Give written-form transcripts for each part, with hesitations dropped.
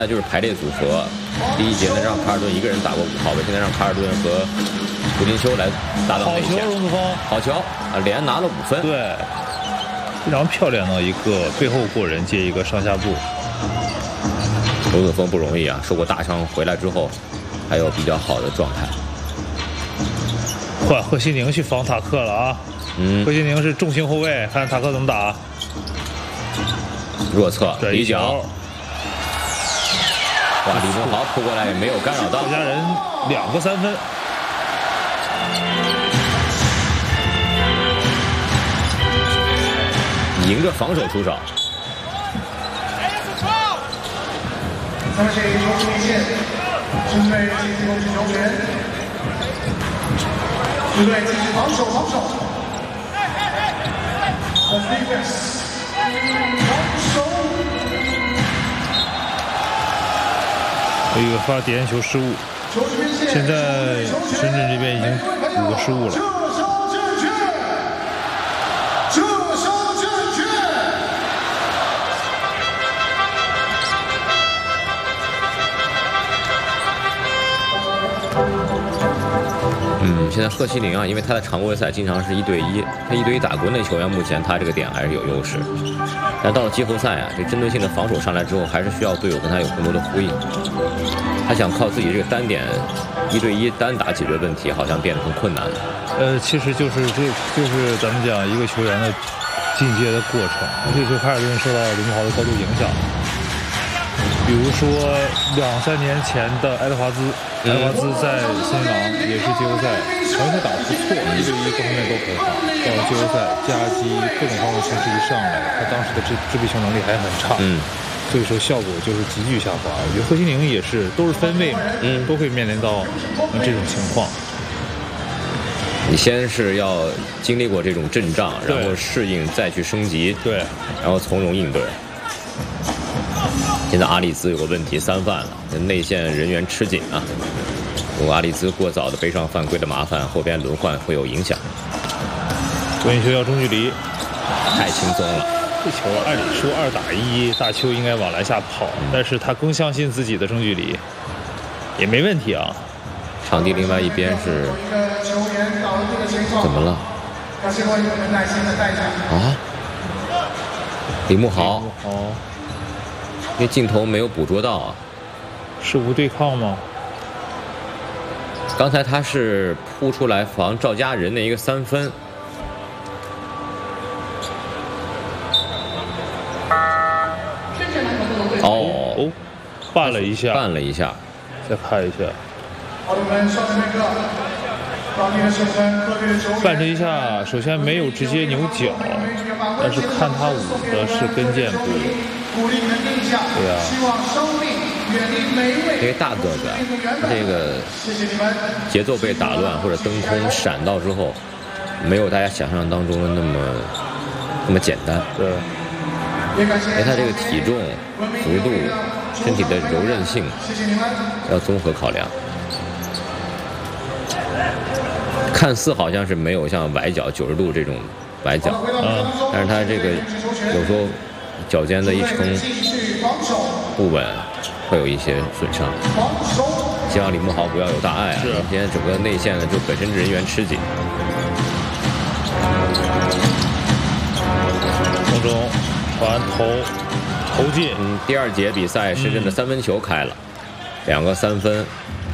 那就是排列组合。第一节呢，让卡尔顿一个人打过5号位，现在让卡尔顿和胡金秋来搭档内线。 好球，荣子峰， 好球啊，连拿了5分。 对，非常漂亮的一个背后过人接一个上下步。 荣子峰不容易啊，受过大伤回来之后，还有比较好的状态。 换贺西宁去防塔克了啊！贺西宁是重型后卫，看塔克怎么打。 弱侧底角。 哇，李宗豪扑过来也没有干扰到， 赵家人2个3分， 迎着防守出手。 三分线球出一线，针对进攻击球员，支队继续防守。Defense， 防守。 一个发点球失误，现在深圳这边已经5个失误了。 这手正确。 现在贺西宁啊，因为他在常规赛经常是1对1，他1对1打国内球员，目前他这个点还是有优势。但到了季后赛啊，这针对性的防守上来之后，还是需要队友跟他有更多的呼应。他想靠自己这个单点1对1单打解决问题，好像变得很困难了。 其实就是咱们讲一个球员的进阶的过程。这球卡尔顿受到林书豪的高度影响。比如说2、3年前的爱德华兹在新西兰也是季后赛，常规赛打得不错，1对1各方面都很好。到了季后赛，夹击各种方面形势一上来，他当时的制臂球能力还很差。所以说效果就是急剧下滑。我觉得贺西宁也是，都是分位嘛，都会面临到这种情况。 你先是要经历过这种阵仗，然后适应，再去升级， 对， 然后从容应对。现在阿里兹有个问题3犯了，内线人员吃紧啊。如果阿里兹过早的背上犯规的麻烦，后边轮换会有影响。 国际球要中距离， 太轻松了。 这球按理说2打1，大邱应该往篮下跑，但是他更相信自己的中距离，也没问题啊。 场地另外一边是怎么了？啊？李慕豪。因为镜头没有捕捉到啊。 是无对抗吗？ 刚才他是扑出来防赵家人的一个3分。哦， 绊了一下，再看一下。绊这一下，首先没有直接扭脚，但是看他舞的是跟腱部。对呀。 因为大个子，这个节奏被打乱或者蹬空闪到之后，没有大家想象当中的那么简单。 对。 因为他这个体重、幅度、身体的柔韧性要综合考量。看似好像是没有像崴脚90度这种崴脚，但是他这个有时候脚尖的一撑不稳，会有一些损伤。希望李慕豪不要有大碍啊！今天整个内线呢就本身人员吃紧。 空中传投进。 第2节比赛，深圳的3分球开了，2个3分。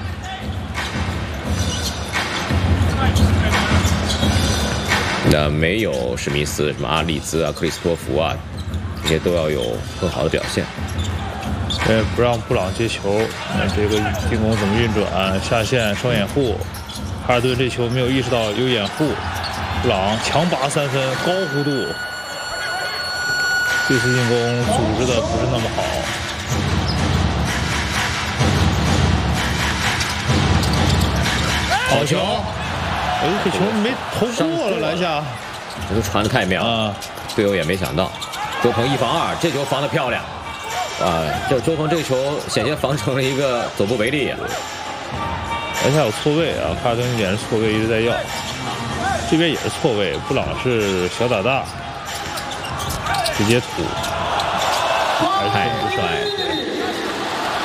那没有史密斯、什么阿里兹啊、克里斯托弗啊，这些都要有更好的表现。 不让布朗接球，这个进攻怎么运转？下线双掩护，哈尔顿这球没有意识到有掩护，布朗强拔3分，高弧度。这次进攻组织的不是那么好。 好球！ 这球没投过了，篮下。 这球传得太妙了，队友也没想到。周鹏1防2，这球防得漂亮。这周鹏这个球险些防成了一个走不为例啊。 篮下有错位啊，卡尔顿一点是错位一直在要。这边也是错位，布朗是小打大，直接吐， 太帅了。